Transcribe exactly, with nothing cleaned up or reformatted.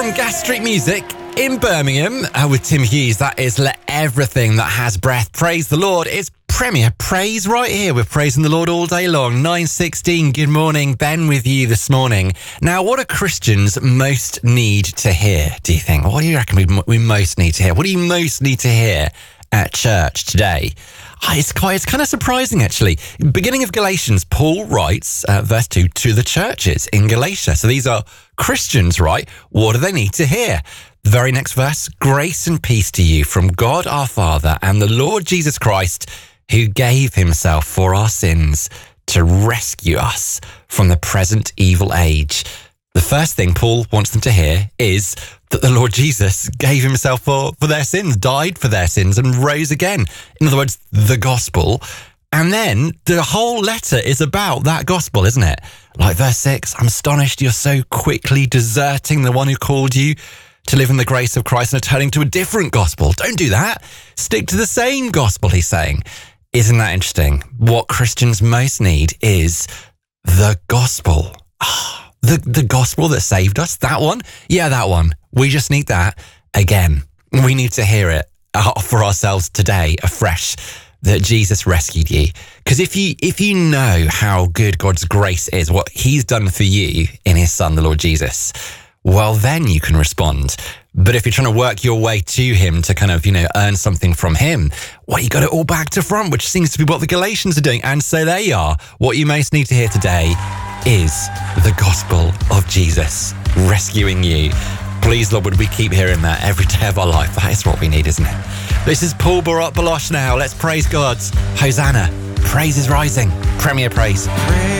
From Gas Street Music in Birmingham uh, with Tim Hughes, that is Let Everything That Has Breath Praise the Lord. It's Premier Praise right here. We're praising the Lord all day long. nine sixteen, good morning. Ben with you this morning. Now, what do Christians most need to hear, do you think? What do you reckon we, we most need to hear? What do you most need to hear at church today? Oh, it's quite, it's kind of surprising, actually. Beginning of Galatians, Paul writes, uh, verse two, to the churches in Galatia. So these are Christians, right? What do they need to hear? The very next verse, grace and peace to you from God our Father and the Lord Jesus Christ, who gave himself for our sins to rescue us from the present evil age. The first thing Paul wants them to hear is that the Lord Jesus gave himself for, for their sins, died for their sins and rose again. In other words, the gospel. And then the whole letter is about that gospel, isn't it? Like verse six, I'm astonished you're so quickly deserting the one who called you to live in the grace of Christ and are turning to a different gospel. Don't do that. Stick to the same gospel, he's saying. Isn't that interesting? What Christians most need is the gospel. Oh, the, the gospel that saved us. That one? Yeah, that one. We just need that again. We need to hear it for ourselves today afresh, that Jesus rescued you. Because if you, if you know how good God's grace is, what he's done for you in his son, the Lord Jesus, well, then you can respond. But if you're trying to work your way to him to kind of, you know, earn something from him, well, you got it all back to front, which seems to be what the Galatians are doing. And so there you are. What you most need to hear today is the gospel of Jesus rescuing you. Please, Lord, would we keep hearing that every day of our life? That is what we need, isn't it? This is Paul Barat Baloch now. Let's praise God. Hosanna. Praise is rising. Premier praise.